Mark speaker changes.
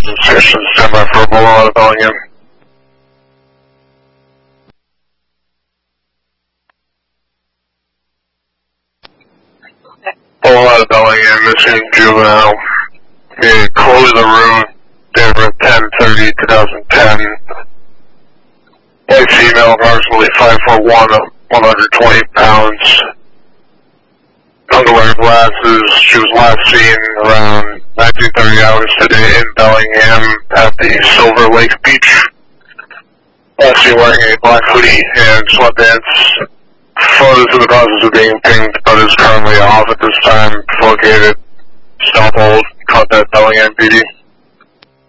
Speaker 1: Station, stand by for a blowout of Bellingham. Blowout of Bellingham, missing juvenile. Okay, Chloe LaRue, Denver, 10/30/2010. White female, approximately 5'1", 120 pounds. Underwear, glasses. She was last seen around 19:30 hours today in Bellingham at the Silver Lake Beach. Last seen wearing a black hoodie and sweatpants. Photos in the process of being pinged, but is currently off at this time. Located. Stop hold. Contact Bellingham PD.